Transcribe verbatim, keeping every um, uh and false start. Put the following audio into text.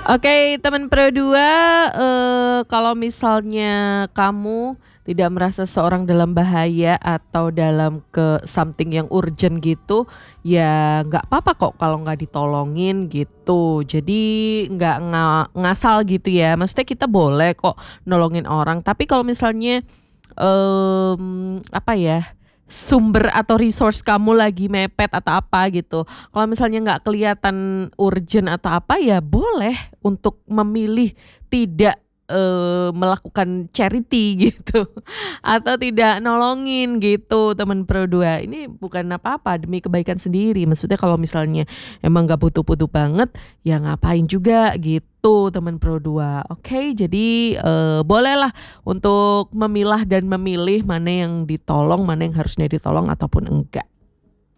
Oke, teman Pro dua, eee, kalau misalnya kamu tidak merasa seorang dalam bahaya atau dalam ke something yang urgent gitu, ya nggak papa kok kalau nggak ditolongin gitu. Jadi nggak nga ngasal gitu ya, maksudnya kita boleh kok nolongin orang, tapi kalau misalnya, mmm, apa ya, sumber atau resource kamu lagi mepet atau apa gitu, kalau misalnya nggak kelihatan urgent atau apa, ya boleh untuk memilih tidak, eee, melakukan charity gitu, atau tidak nolongin gitu teman Pro dua. Ini bukan apa-apa, demi kebaikan sendiri. Maksudnya kalau misalnya emang nggak butuh-butuh banget, ya ngapain juga gitu teman Pro dua. Oke, jadi, eee, bolehlah untuk memilah dan memilih mana yang ditolong, mana yang harusnya ditolong ataupun enggak.